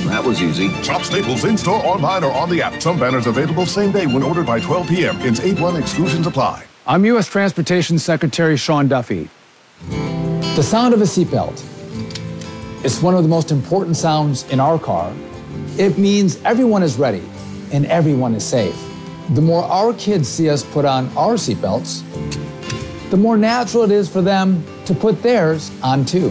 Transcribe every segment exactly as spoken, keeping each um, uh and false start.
That was easy. Shop Staples in-store, online, or on the app. Some banners available same day when ordered by twelve p.m. Ins eight one exclusions apply. I'm U S Transportation Secretary Sean Duffy. The sound of a seatbelt is one of the most important sounds in our car. It means everyone is ready and everyone is safe. The more our kids see us put on our seatbelts, the more natural it is for them to put theirs on too.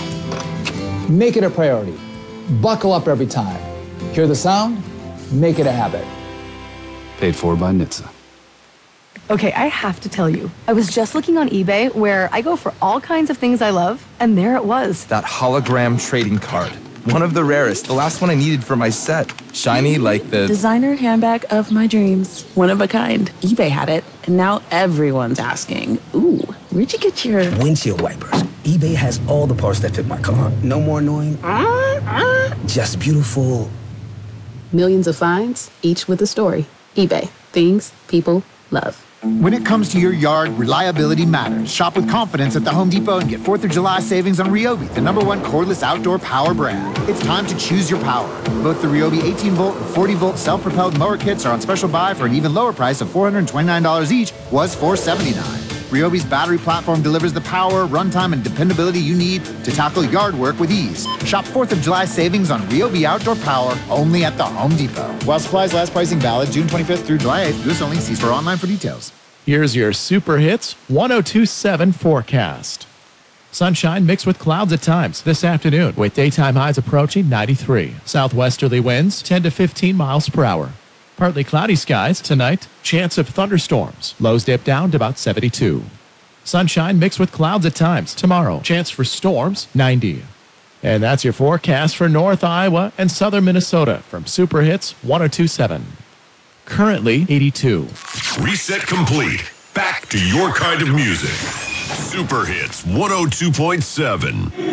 Make it a priority. Buckle up every time. Hear the sound? Make it a habit. Paid for by N H T S A. Okay, I have to tell you, I was just looking on eBay where I go for all kinds of things I love, and there it was. That hologram trading card. One of the rarest, the last one I needed for my set. Shiny like the... designer handbag of my dreams. One of a kind. eBay had it, and now everyone's asking, ooh, where'd you get your... windshield wipers. eBay has all the parts that fit my car. No more annoying. Uh, uh. Just beautiful. Millions of finds, each with a story. eBay. Things people love. When it comes to your yard, reliability matters. Shop with confidence at the Home Depot and get fourth of July savings on Ryobi, the number one cordless outdoor power brand. It's time to choose your power. Both the Ryobi eighteen volt and forty volt self-propelled mower kits are on special buy for an even lower price of four hundred twenty-nine dollars each, was four hundred seventy-nine dollars. Ryobi's battery platform delivers the power, runtime, and dependability you need to tackle yard work with ease. Shop fourth of July savings on Ryobi outdoor power only at the Home Depot. While supplies last, pricing valid June twenty-fifth through July eighth. U S only. See store online for details. Here's your Super Hits one oh two point seven forecast. Sunshine mixed with clouds at times this afternoon with daytime highs approaching ninety-three. Southwesterly winds ten to fifteen miles per hour. Partly cloudy skies tonight. Chance of thunderstorms. Lows dip down to about seventy-two. Sunshine mixed with clouds at times tomorrow. Chance for storms ninety. And that's your forecast for North Iowa and Southern Minnesota from Super Hits one oh two point seven. Currently eighty-two. Reset complete. Back to your kind of music. Super Hits one oh two point seven.